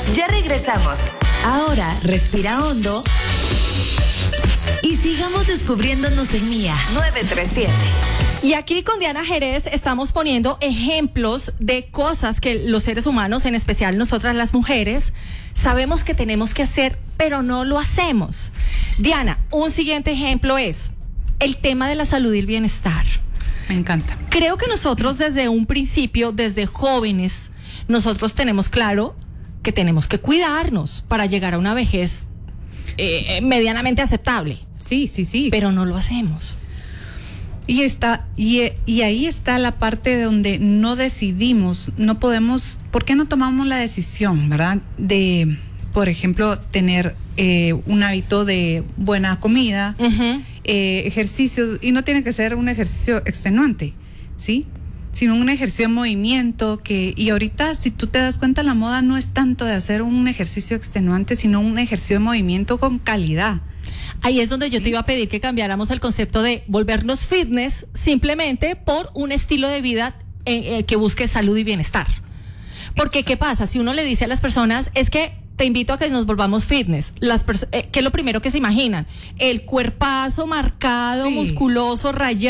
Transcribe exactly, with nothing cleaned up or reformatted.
Ya regresamos. Ahora respira hondo y sigamos descubriéndonos en Mía nueve tres siete. Y aquí con Diana Jerez estamos poniendo ejemplos de cosas que los seres humanos, en especial nosotras las mujeres, sabemos que tenemos que hacer, pero no lo hacemos. Diana, un siguiente ejemplo es el tema de la salud y el bienestar. Me encanta. Creo que nosotros desde un principio, desde jóvenes, nosotros tenemos claro que tenemos que cuidarnos para llegar a una vejez eh, medianamente aceptable. Sí, sí, sí. Pero no lo hacemos. Y está, y, y ahí está la parte donde no decidimos, no podemos, ¿por qué no tomamos la decisión, verdad? De, por ejemplo, tener eh, un hábito de buena comida, uh-huh. eh, ejercicios, y no tiene que ser un ejercicio extenuante, ¿sí? Sino un ejercicio de movimiento que, y ahorita si tú te das cuenta, la moda no es tanto de hacer un ejercicio extenuante, sino un ejercicio de movimiento con calidad. Ahí es donde yo te iba a pedir que cambiáramos el concepto de volvernos fitness simplemente por un estilo de vida eh, eh, que busque salud y bienestar. Porque, ¿qué pasa? Si uno le dice a las personas, es que te invito a que nos volvamos fitness, las perso- eh, ¿qué es lo primero que se imaginan? El cuerpazo marcado, sí. musculoso, rayado.